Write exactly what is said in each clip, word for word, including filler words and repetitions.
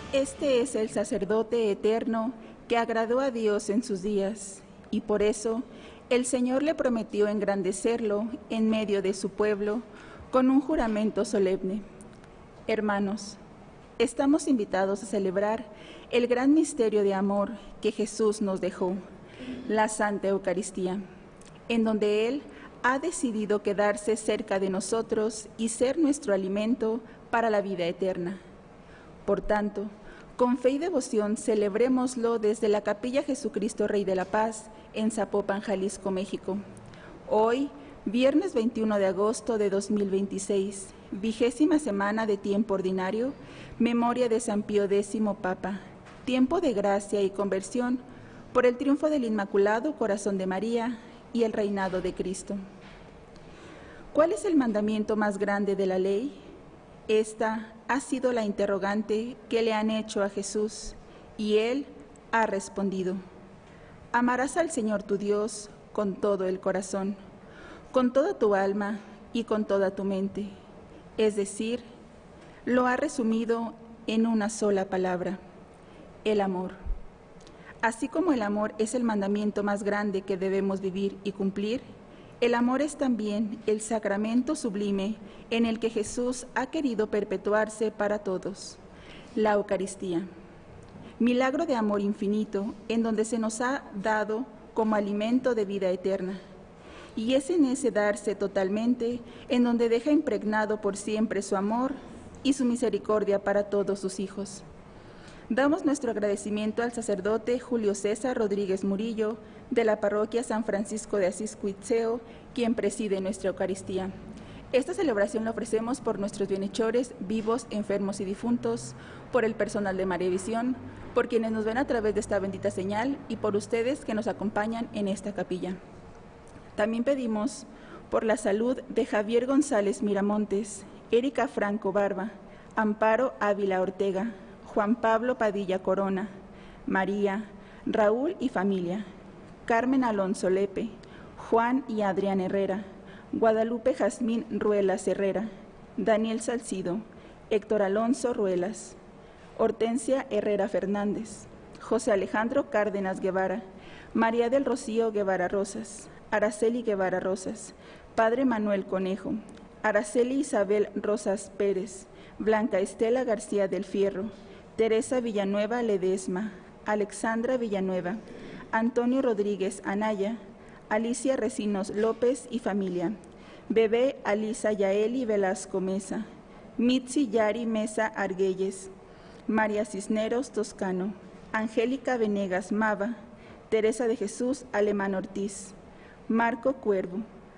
Este es el sacerdote eterno que agradó a Dios en sus días, y por eso el Señor le prometió engrandecerlo en medio de su pueblo con un juramento solemne. Hermanos, estamos invitados a celebrar el gran misterio de amor que Jesús nos dejó, la Santa Eucaristía, en donde Él ha decidido quedarse cerca de nosotros y ser nuestro alimento para la vida eterna. Por tanto, con fe y devoción celebrémoslo desde la Capilla Jesucristo Rey de la Paz en Zapopan, Jalisco, México. Hoy, viernes veintiuno de agosto de dos mil veintiséis, vigésima semana de tiempo ordinario, memoria de San Pío décimo Papa, tiempo de gracia y conversión por el triunfo del Inmaculado Corazón de María y el reinado de Cristo. ¿Cuál es el mandamiento más grande de la ley? Esta ha sido la interrogante que le han hecho a Jesús, y Él ha respondido: amarás al Señor tu Dios con todo el corazón, con toda tu alma y con toda tu mente. Es decir, lo ha resumido en una sola palabra: el amor. Así como el amor es el mandamiento más grande que debemos vivir y cumplir, el amor es también el sacramento sublime en el que Jesús ha querido perpetuarse para todos, la Eucaristía. Milagro de amor infinito en donde se nos ha dado como alimento de vida eterna. Y es en ese darse totalmente en donde deja impregnado por siempre su amor y su misericordia para todos sus hijos. Damos nuestro agradecimiento al sacerdote Julio César Rodríguez Murillo, de la parroquia San Francisco de Asís Cuitzeo, quien preside nuestra Eucaristía. Esta celebración la ofrecemos por nuestros bienhechores, vivos, enfermos y difuntos, por el personal de Mariavisión, por quienes nos ven a través de esta bendita señal y por ustedes que nos acompañan en esta capilla. También pedimos por la salud de Javier González Miramontes, Erika Franco Barba, Amparo Ávila Ortega, Juan Pablo Padilla Corona, María, Raúl y familia, Carmen Alonso Lepe, Juan y Adrián Herrera, Guadalupe Jazmín Ruelas Herrera, Daniel Salcido, Héctor Alonso Ruelas, Hortensia Herrera Fernández, José Alejandro Cárdenas Guevara, María del Rocío Guevara Rosas, Araceli Guevara Rosas, Padre Manuel Conejo, Araceli Isabel Rosas Pérez, Blanca Estela García del Fierro, Teresa Villanueva Ledesma, Alexandra Villanueva, Antonio Rodríguez Anaya, Alicia Recinos López y familia, Bebé Alisa Yaeli Velasco Mesa, Mitzi Yari Mesa Argüelles, María Cisneros Toscano, Angélica Venegas Mava, Teresa de Jesús Alemán Ortiz, Marco Cuervo,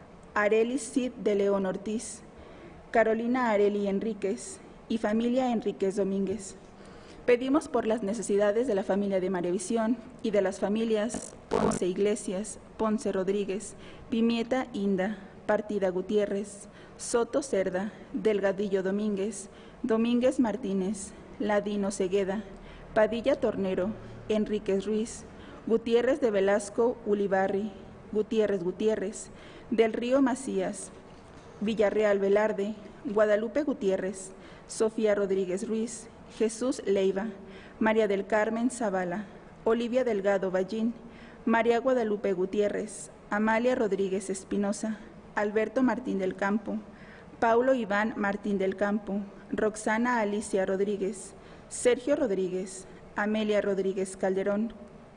Arelis Cid de León Ortiz, Carolina Areli Enríquez y familia Enríquez Domínguez. Pedimos por las necesidades de la familia de Mariavisión y de las familias Ponce Iglesias, Ponce Rodríguez, Pimieta Inda, Partida Gutiérrez, Soto Cerda, Delgadillo Domínguez, Domínguez Martínez, Ladino Cegueda, Padilla Tornero, Enríquez Ruiz, Gutiérrez de Velasco Ulibarri, Gutiérrez Gutiérrez, Del Río Macías, Villarreal Velarde, Guadalupe Gutiérrez, Sofía Rodríguez Ruiz, Jesús Leiva, María del Carmen Zavala, Olivia Delgado Ballín, María Guadalupe Gutiérrez, Amalia Rodríguez Espinosa, Alberto Martín del Campo, Paulo Iván Martín del Campo, Roxana Alicia Rodríguez, Sergio Rodríguez, Amelia Rodríguez Calderón,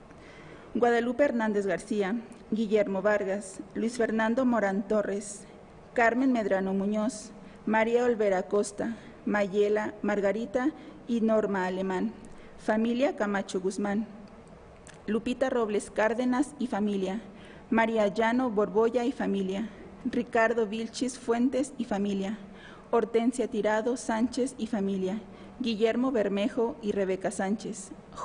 Guadalupe Hernández García, Guillermo Vargas, Luis Fernando Morán Torres, Carmen Medrano Muñoz, María Olvera Costa, Mayela, Margarita y Norma Alemán, familia Camacho Guzmán, Lupita Robles Cárdenas y familia, María Llano Borbolla y familia, Ricardo Vilchis Fuentes y familia, Hortensia Tirado Sánchez y familia, Guillermo Bermejo y Rebeca Sánchez,